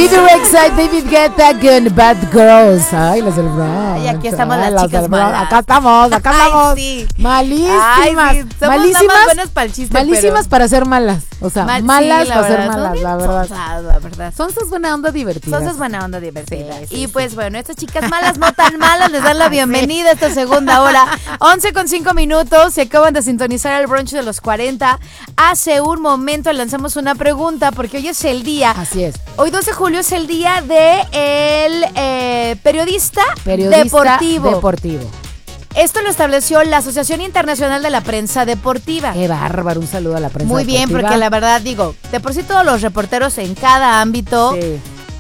Bibi Rexha, David Guetta, Good Bad Girls. Ay, las del Bronx. Y aquí estamos las chicas malas. Acá estamos. Ay, sí. Malísimas. Ay, sí. Somos Malísimas. nada más buenas para el chiste, Malísimas pero... para ser malas. O sea, malas sí, para ser verdad, malas, la verdad. La verdad. Son sus buena onda divertidas. Son sus buena onda divertidas. Sí, y pues bueno, estas chicas malas, no tan malas, les dan la bienvenida a esta segunda hora. 11:05. Se acaban de sintonizar el brunch de los 40. Hace un momento lanzamos una pregunta porque hoy es el día. Así es. Hoy 12 de julio es el día de el periodista deportivo. Esto lo estableció la Asociación Internacional de la Prensa Deportiva. Qué bárbaro, un saludo a la prensa Muy bien, deportiva. porque la verdad, digo, de por sí todos los reporteros en cada ámbito Sí.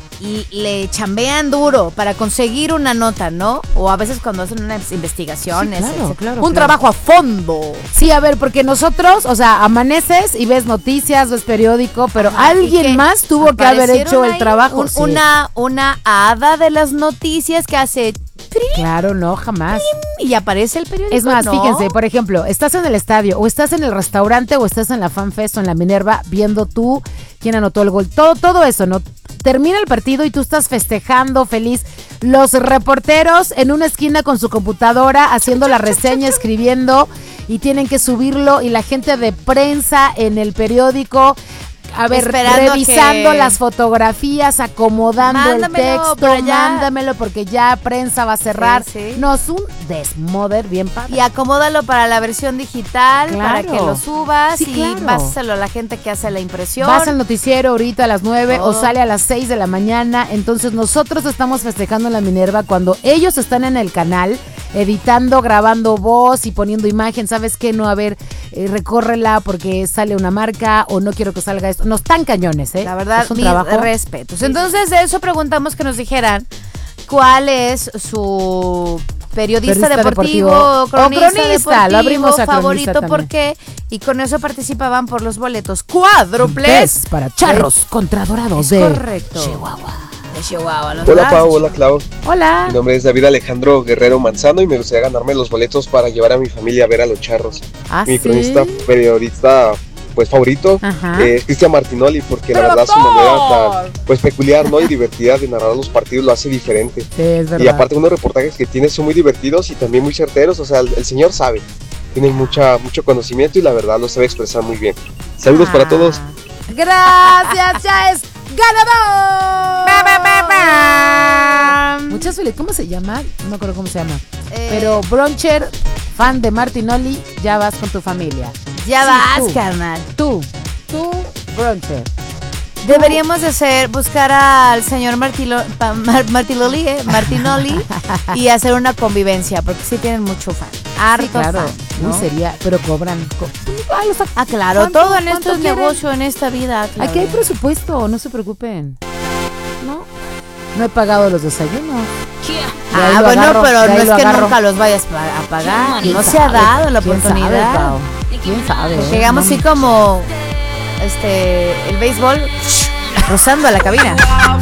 y le chambean duro para conseguir una nota, ¿no? O a veces cuando hacen unas investigaciones. Sí, claro, claro. Un trabajo a fondo. Sí, a ver, porque nosotros, o sea, amaneces y ves noticias, ves periódico, pero alguien más tuvo que haber hecho el trabajo. Sí. Una hada de las noticias que hace... Claro, no, jamás. Y aparece el periódico. Es más, ¿no? fíjense, por ejemplo, estás en el estadio, o estás en el restaurante, o estás en la FanFest o en la Minerva, viendo tú quién anotó el gol. Todo eso, ¿no? Termina el partido y tú estás festejando, feliz. Los reporteros en una esquina con su computadora, haciendo la reseña, escribiendo, y tienen que subirlo, y la gente de prensa en el periódico... A ver, revisando las fotografías, acomodando el texto, mándamelo porque ya prensa va a cerrar. Sí. No, es un desmoder bien padre. Y acomódalo para la versión digital, Claro. para que lo subas Sí, y claro. pásalo a la gente que hace la impresión. Vas al noticiero ahorita a las 9 Todo. o sale a las 6 de la mañana. Entonces nosotros estamos festejando en la Minerva cuando ellos están en el canal editando, grabando voz y poniendo imagen. ¿Sabes qué? No, a ver, recórrela porque sale una marca o no quiero que salga esto. No están cañones, ¿eh? La verdad, es un mis trabajo. respetos. Entonces, de eso preguntamos que nos dijeran cuál es su periodista deportivo o cronista deportivo lo abrimos a favorito, cronista ¿por qué? Y con eso participaban por los boletos cuádruples para Charros contra Dorados de correcto. Chihuahua. De Chihuahua. Hola Pau, hola Clau. Hola. Mi nombre es David Alejandro Guerrero Manzano y me gustaría ganarme los boletos para llevar a mi familia a ver a los Charros. Mi cronista periodista pues favorito es Cristian Martinoli, porque la verdad su manera tan pues peculiar, ¿no? Y divertida de narrar los partidos lo hace diferente. Sí, es verdad. Y aparte unos reportajes que tiene son muy divertidos y también muy certeros, o sea, el señor sabe, tiene mucho conocimiento y la verdad lo sabe expresar muy bien. Saludos para todos. Gracias, ya es ganador. Muchas felicidades. ¿Cómo se llama? No me acuerdo cómo se llama. Pero Broncher, fan de Martinoli, ya vas con tu familia. Ya Sí, vas, tú. carnal. Tú, Broncher. Deberíamos de buscar al señor Martinoli y hacer una convivencia, porque sí tienen mucho fan. Harto Sí, claro. fan, ¿no? Uy, sería, pero cobran. Claro, ¿Cuánto- todo en esto cuánto es quieren? negocio en esta vida. Claro. Aquí hay presupuesto, no se preocupen. No he pagado los desayunos. De ahí lo Bueno, agarro, pero de ahí no es lo que agarro. nunca los vayas a pagar. ¿Quién No se ha sabe? dado la ¿Quién sabe, oportunidad. Pau? ¿Quién sabe? Llegamos así como el béisbol rozando a la cabina.